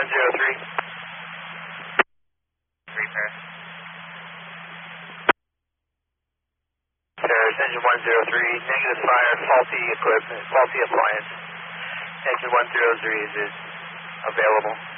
103. Repair. Paris, engine 103, negative fire, faulty equipment, faulty appliance. Engine 103 is available.